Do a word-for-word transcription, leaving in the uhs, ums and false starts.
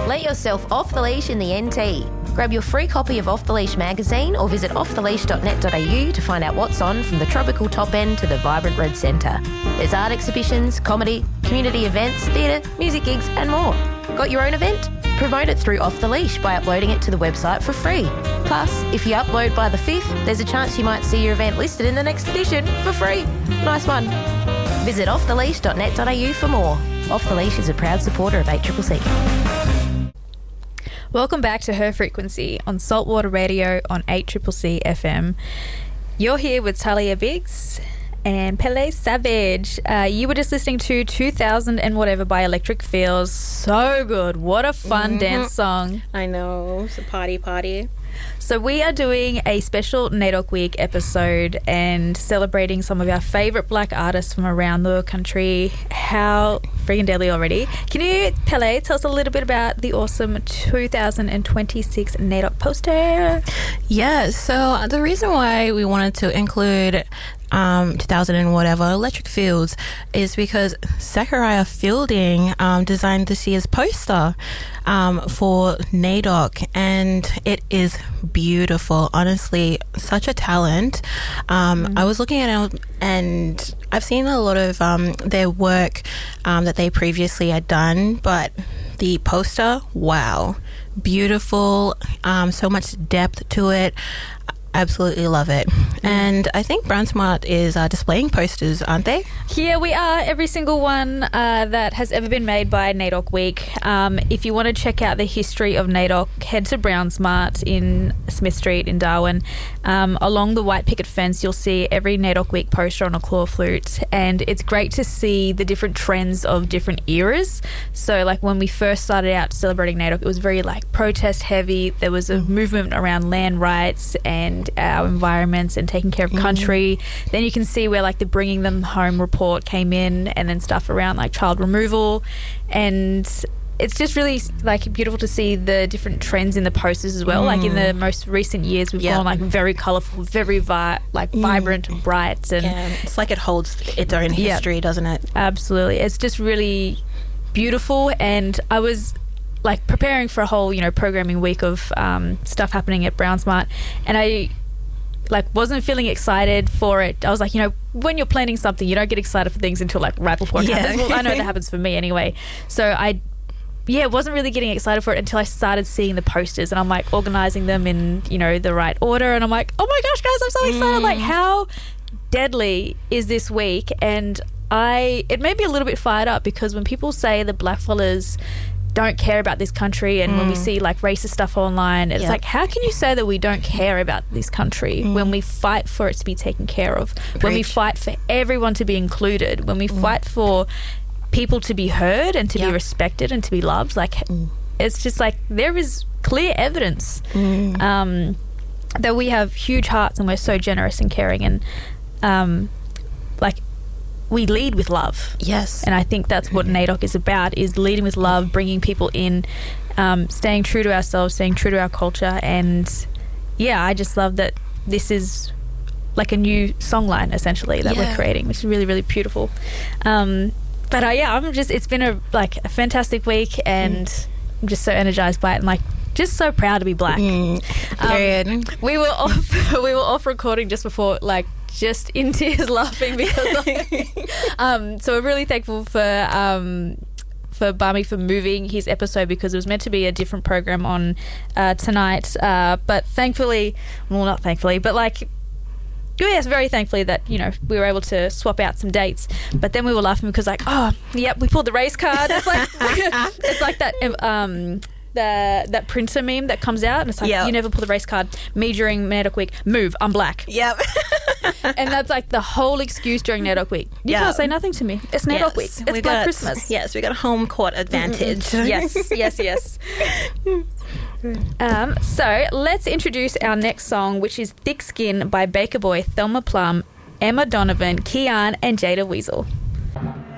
Let yourself off the leash in the N T. Grab your free copy of Off the Leash magazine or visit off the leash dot net dot a u to find out what's on from the tropical top end to the vibrant red centre. There's art exhibitions, comedy, community events, theatre, music gigs and more. Got your own event? Promote it through Off the Leash by uploading it to the website for free. Plus, if you upload by the fifth, there's a chance you might see your event listed in the next edition for free. Nice one. Visit off the leash dot net dot a u for more. Off the Leash is a proud supporter of eight C C C. Welcome back to Her Frequency on Saltwater Radio on eight C C C F M. You're here with Talia Biggs and Pele Savage. Uh, you were just listening to two thousand and whatever by Electric Feels. So good. What a fun mm-hmm. dance song. I know. It's a party party. So we are doing a special NAIDOC Week episode and celebrating some of our favourite black artists from around the country. How freaking deadly already. Can you, Pele, tell us a little bit about the awesome two thousand twenty-six NAIDOC poster? Yeah, so the reason why we wanted to include um, two thousand and whatever Electric Fields is because Zachariah Fielding um, designed this year's poster um, for NAIDOC, and it is beautiful. Honestly, such a talent. Um, mm-hmm. I was looking at it and I've seen a lot of um, their work um, that they previously had done, but the poster, wow, beautiful, um, so much depth to it. Absolutely love it. And I think BrandSmart is uh, displaying posters, aren't they? Yeah, we are. Every single one uh, that has ever been made by NAIDOC Week. Um, if you want to check out the history of NAIDOC, head to BrandSmart in Smith Street in Darwin. Um, along the white picket fence, you'll see every NAIDOC Week poster on a claw flute. And it's great to see the different trends of different eras. So, like, when we first started out celebrating NAIDOC, it was very, like, protest heavy. There was a movement around land rights and our environments and taking care of country. Mm. Then you can see where like the Bringing Them Home report came in, and then stuff around like child removal, and it's just really like beautiful to see the different trends in the posters as well. Mm. Like in the most recent years, we've yep. gone like very colourful, very vi- like mm. vibrant and bright, and yeah, it's like it holds its own history, yep. doesn't it? Absolutely, it's just really beautiful. And I was like preparing for a whole, you know, programming week of um, stuff happening at BrandSmart, and I like wasn't feeling excited for it. I was like, you know, when you're planning something, you don't get excited for things until like right before it yeah. happens. Well, I know that happens for me anyway. So I, yeah, wasn't really getting excited for it until I started seeing the posters, and I'm like organising them in, you know, the right order, and I'm like, oh my gosh, guys, I'm so excited! Mm. Like, how deadly is this week? And I, it made me a little bit fired up, because when people say the blackfellas don't care about this country, and mm. when we see like racist stuff online, it's yep. like, how can you say that we don't care about this country mm. when we fight for it to be taken care of, Preach. when we fight for everyone to be included, when we mm. fight for people to be heard and to yep. be respected and to be loved? Like mm. it's just like there is clear evidence mm. um, that we have huge hearts and we're so generous and caring, and um, like we lead with love. Yes. And I think that's what NAIDOC is about, is leading with love, bringing people in, um, staying true to ourselves, staying true to our culture. And yeah, I just love that this is like a new songline essentially that yeah. we're creating, which is really, really beautiful. Um, but uh, yeah, I'm just, it's been a like a fantastic week, and mm. I'm just so energized by it, and like just so proud to be black. Mm. Period. Um, we were off we were off recording just before, like just in tears laughing because like, um so we're really thankful for um for Barmy for moving his episode, because it was meant to be a different program on uh tonight, uh but thankfully, well not thankfully, but like yes, very thankfully that, you know, we were able to swap out some dates. But then we were laughing because like, oh yep, we pulled the race card. It's like it's like that um the that printer meme that comes out, and it's like, yep. you never pull the race card. Me during NAIDOC Week, move, I'm black. Yep. And that's like the whole excuse during NAIDOC Week. You yep. can't say nothing to me. It's NAIDOC yes. Week. It's we Black got, Christmas. Yes, we got a home court advantage. Mm-hmm. Yes, yes, yes. um, so let's introduce our next song, which is Thick Skin by Baker Boy, Thelma Plum, Emma Donovan, Kian, and Jada Weasel.